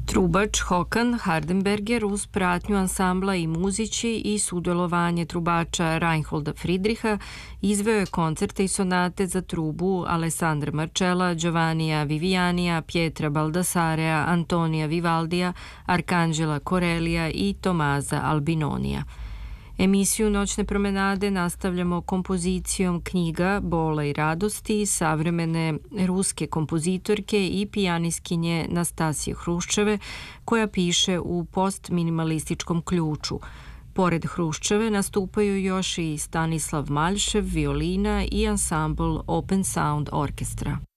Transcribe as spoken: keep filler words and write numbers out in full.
Trubač Håkan Hardenberger uz pratnju ansambla i muzići i sudjelovanje trubača Reinholda Friedricha izveo je koncerte i sonate za trubu Alessandra Marcella, Giovannija Vivianija, Pietra Baldassarea, Antonija Vivaldija, Arkanđela Korelija i Tomaza Albinonija. Emisiju Noćne promenade nastavljamo kompozicijom knjiga Bola i radosti savremene ruske kompozitorke i pijaniskinje Nastasije Hruščeve, koja piše u postminimalističkom ključu. Pored Hruščeve nastupaju još i Stanislav Maljšev, violina i ansambl Open Sound Orkestra.